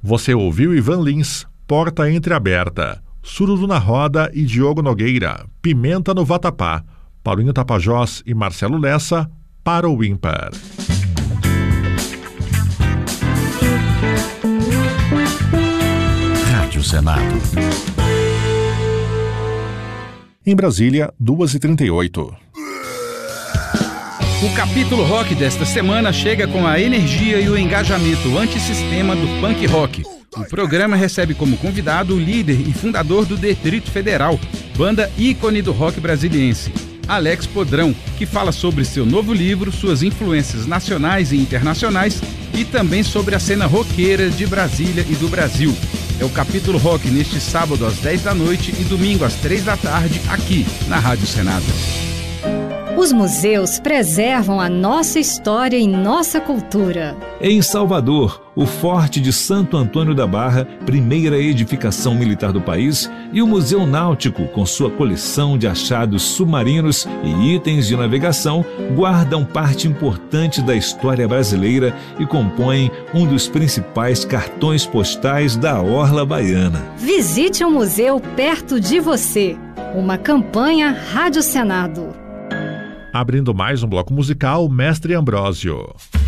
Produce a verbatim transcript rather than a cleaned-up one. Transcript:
Você ouviu Ivan Lins, Porta Entreaberta, Sururu na Roda e Diogo Nogueira, Pimenta no Vatapá, Paulinho Tapajós e Marcelo Lessa, Para o Ímpar. Rádio Senado. Em Brasília, duas e trinta e oito. O capítulo rock desta semana chega com a energia e o engajamento antissistema do punk rock. O programa recebe como convidado o líder e fundador do Detrito Federal, banda ícone do rock brasiliense, Alex Podrão, que fala sobre seu novo livro, suas influências nacionais e internacionais e também sobre a cena roqueira de Brasília e do Brasil. É o capítulo rock neste sábado às dez da noite e domingo às três da tarde, aqui na Rádio Senado. Os museus preservam a nossa história e nossa cultura. Em Salvador, o Forte de Santo Antônio da Barra, primeira edificação militar do país, e o Museu Náutico, com sua coleção de achados submarinos e itens de navegação, guardam parte importante da história brasileira e compõem um dos principais cartões postais da orla baiana. Visite um museu perto de você. Uma campanha Rádio Senado. Abrindo mais um bloco musical, Mestre Ambrósio.